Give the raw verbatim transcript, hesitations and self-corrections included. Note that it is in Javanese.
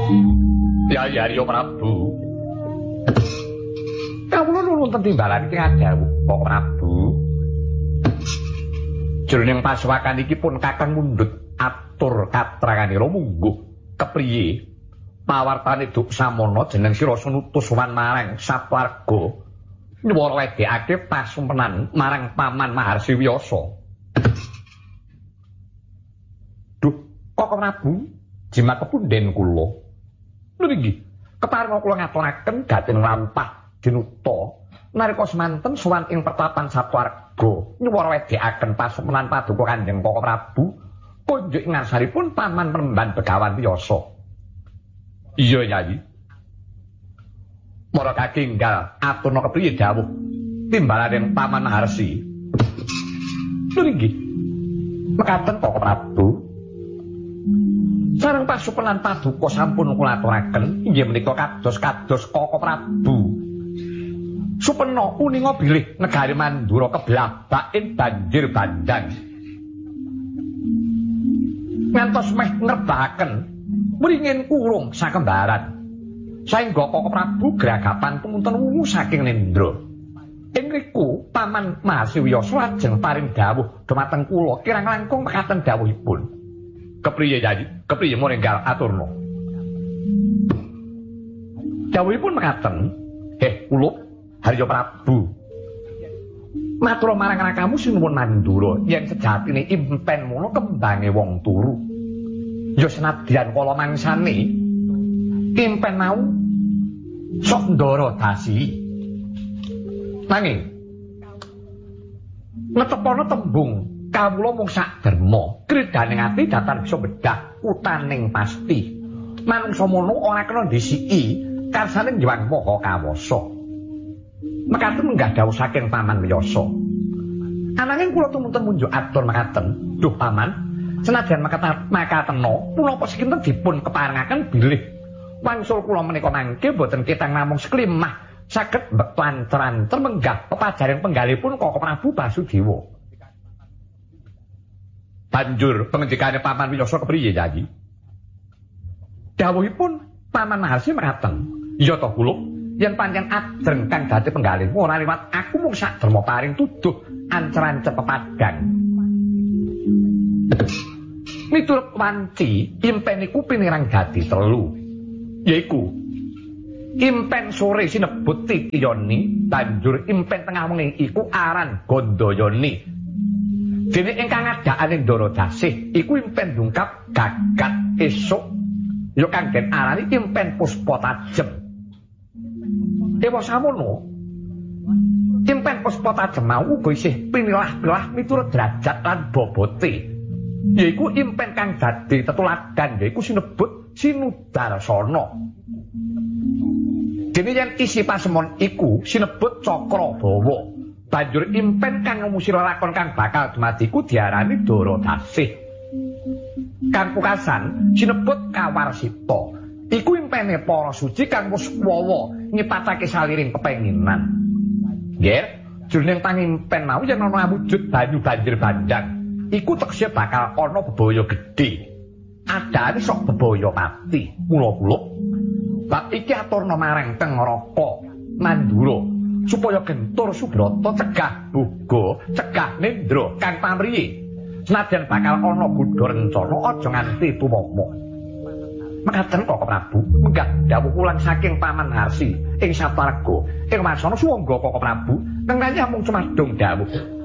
Ya ya Rio Prabu. Kawula nuwun timbalan iki ngadhawuh Kok Prabu. Jroning pasuwakan iki pun Kakang mundhut atur katranganira mungguh kepriye pawartane Duk Samana jeneng sira nutus wan marang sawarga nyuwara wedekake pasumpenan marang Paman Maharsi Wiyasa. Duh, Kok Prabu, jimat kepunden kula. Lho nggih, keparenga kula ngaturaken dhateng lampah dinuta nalika semanten sowan ing pertapan sawarga nyuwara wedekaken pasumpenan paduka Kanjeng Koko Prabu kunjuk ngarsanipun Paman Peremban Begawan Wiyasa. Iya Nyai. Mara kakenggal aturna kepriye dawuh timbalaning Paman Maharsi. Lho nggih. Mekaten Koko Prabu. Sareng pasumpenan paduka sampun kula aturaken inggih menika kados-kados Koko Prabu. Supena uninga bilih negari Mandura keblabak ing banjir bandang. Ngantos meh ngerbahaken wringin kurung sakembaran. Saengga Koko Prabu gragapan pemunten wungu saking Nendra. Ing riku Paman Maharsi Wiyasa lajeng paring dawuh dhumateng kula kirang langkung mekaten dawuhipun. Kepriye Yayi? Kepriye moringgal aturna? Dawuhipun mekaten, "Heh, kula Harya Prabu. Matur marang rakamu sinuwun Mandura yen sejatine impen mono kembange wong turu. Ya senadyan kala mangsane impen mau sok ndara dasi. Nanging netepana tembung kawula mung sak derma, kridaning ati datar bisa bedah utaning pasti. Manungsa mono ora kena ndisiki karsane Hyang Maha Kawasa. Mekaten menggah dawuh saking Paman Wiyasa. Ananging kula tumunten munjuk atur mekaten, "Duh Paman, senadyan mekaten makatena punapa sekinten dipun keparengaken bilih wangsul kula menika mangke boten ketang namung seklimah saged mbektu ancer-ancer menggah pepajaring penggalipun Koko Prabu Basudewa." Banjur pengendikane Paman Wiyasa kepriye, Yayi? Dawuhipun Paman Maharsi mekaten, "Ya to kula, yen pancen ajeng kang dadi penggalih ora liwat aku mung sak derma paring tuduh ancer-ancer pepadang." Miturut wanci, impen iku pinirang dadi telu. Yaiku impen sore sinebut Titiyoni, banjur impen tengah wengi iku aran Gandayani. Dene ingkang ngadhakane Ndara Dasih iku impen dungkap Gagat Esuk, ya kang den arani impen Puspa Tajem. Dewa samono impen Puspa Tajem mau uga isih pinilah-pilah miturut derajat lan bobote. Yaiku impen kang dadi tetuladan yaiku sinebut Sinudarsana. Dene yen isi pasemon iku sinebut Cakrabawa. Banjur impen kang ngumusira lakon kang bakal dumadi iku diarani Ndara Dasih. Kang pungkasan sinebut Kawarsita. Iku impene para suci kang wis wawa nyipatake saliring kepenginan. Nggih, jroning pangimpen mau yen ana wujud banyu banjir bandang, iku tekse bakal ana bebaya gedhe. Adane sok bebaya pati. Mula-mula bab iki aturna marang Teng Raka Mandura supaya gentur Subrata cegah Buga, cegah Nendra kang pamriye. Senadyan bakal ana budha rencana aja nganti tumama. Mekaten Koko Prabu, menggah dawuh ulang saking Paman Maharsi ing sawarga ing wasana suwangga Koko Prabu, nengane mung cumadung dawuh